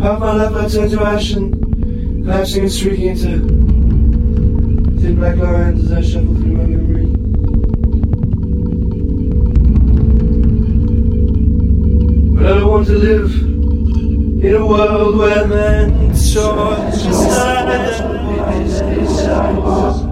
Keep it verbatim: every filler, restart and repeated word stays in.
Half my life I turned to ash and collapsing and streaking into thin black lines as I shuffle through my memory. But I don't want to live in a world where man's choice is decided.